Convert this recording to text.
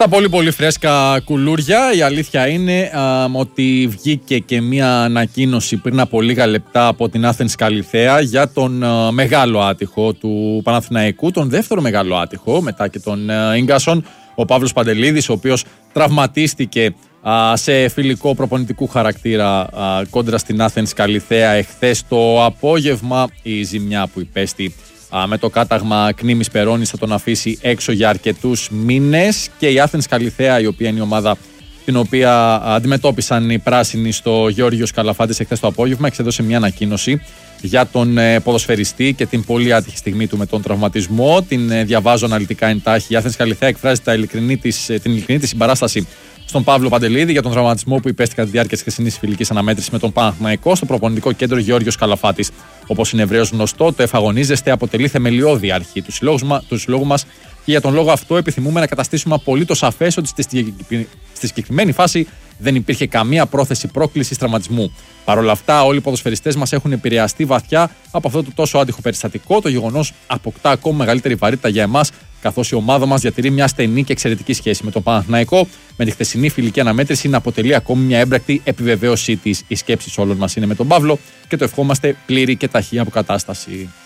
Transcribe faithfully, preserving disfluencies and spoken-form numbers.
Στα πολύ πολύ φρέσκα κουλούρια, η αλήθεια είναι α, ότι βγήκε και μια ανακοίνωση πριν από λίγα λεπτά από την Athens Καλιθέα για τον α, μεγάλο άτυχο του Παναθηναϊκού, τον δεύτερο μεγάλο άτυχο μετά και τον Ίγκασον, ο Παύλος Παντελίδης, ο οποίος τραυματίστηκε α, σε φιλικό προπονητικού χαρακτήρα α, κόντρα στην Athens Καλιθέα εχθές το απόγευμα. Η ζημιά που υπέστη με το κάταγμα Κνήμης Περώνης θα τον αφήσει έξω για αρκετούς μήνες, και η Athens Καλιθέα, η οποία είναι η ομάδα την οποία αντιμετώπισαν οι πράσινοι στο Γεώργιος Καλαφάτης εχθές το απόγευμα, εξέδωσε μια ανακοίνωση για τον ποδοσφαιριστή και την πολύ άτυχη στιγμή του με τον τραυματισμό. Την διαβάζω αναλυτικά εντάχει. Η Athens Καλιθέα εκφράζει τα ειλικρινή της, την ειλικρινή της συμπαράσταση στον Παύλο Παντελίδη για τον τραυματισμό που υπέστη κατά τη διάρκεια της χθεσινής φιλικής αναμέτρησης με τον Παναθηναϊκό στο προπονητικό κέντρο Γεώργιος Καλαφάτης. Όπως είναι ευρέως γνωστό, το εφαγωνίζεστε αποτελεί θεμελιώδη αρχή του συλλόγου μας, και για τον λόγο αυτό επιθυμούμε να καταστήσουμε απολύτως σαφές ότι στη συγκεκριμένη φάση δεν υπήρχε καμία πρόθεση πρόκλησης τραυματισμού. Παρ' όλα αυτά, όλοι οι ποδοσφαιριστές μας έχουν επηρεαστεί βαθιά από αυτό το τόσο άτυχο περιστατικό. Το γεγονός αποκτά ακόμα μεγαλύτερη βαρύτητα για εμάς, καθώς η ομάδα μας διατηρεί μια στενή και εξαιρετική σχέση με τον Παναθηναϊκό. Με τη χθεσινή φιλική αναμέτρηση να αποτελεί ακόμη μια έμπρακτη επιβεβαίωσή της. Η σκέψη όλων μας είναι με τον Παύλο και το ευχόμαστε πλήρη και ταχεία αποκατάσταση.